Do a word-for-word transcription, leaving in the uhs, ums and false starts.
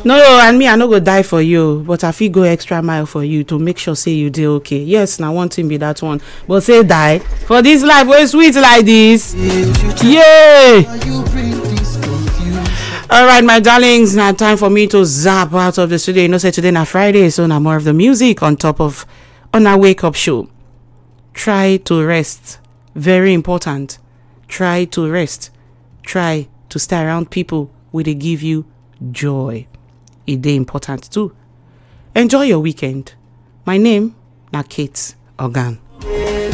No, and me, I no go die for you, but I fit go extra mile for you to make sure say you dey okay. Yes, now one thing be that one, but say die for this life wey sweet like this. Yay! All right, my darlings, now time for me to zap out of the studio. You know, say today na Friday, so now more of the music on top of on our wake up show. Try to rest, very important. Try to rest. Try to stay around people who they give you joy. It dey important too. Enjoy your weekend. My name na Kate Organ.